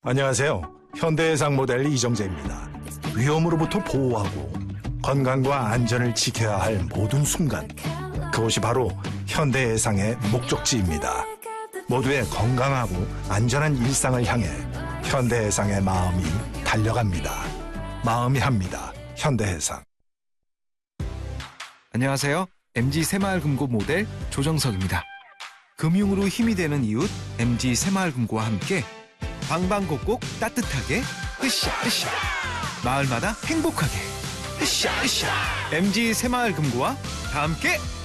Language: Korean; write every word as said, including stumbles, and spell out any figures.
안녕하세요. 현대해상 모델 이정재입니다. 위험으로부터 보호하고 건강과 안전을 지켜야 할 모든 순간, 그것이 바로 현대해상의 목적지입니다. 모두의 건강하고 안전한 일상을 향해 현대해상의 마음이 달려갑니다. 마음이 합니다. 현대해상. 안녕하세요. 엠지 새마을금고 모델 조정석입니다. 금융으로 힘이 되는 이웃 엠지 새마을금고와 함께 방방곡곡 따뜻하게 으쌰 으쌰, 마을마다 행복하게 으쌰 으쌰. 엠지 새마을금고와 다 함께